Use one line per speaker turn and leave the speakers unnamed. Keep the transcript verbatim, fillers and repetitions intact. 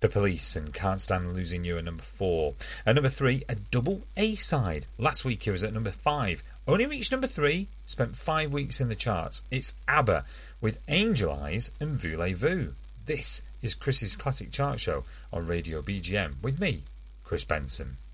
The Police and Can't Stand Losing You at number four. At number three, a double A-side. Last week it was at number five. Only reached number three, spent five weeks in the charts. It's ABBA with Angel Eyes and Voulez-Vous. This is Chris's Classic Chart Show on Radio B G M with me, Chris Benson.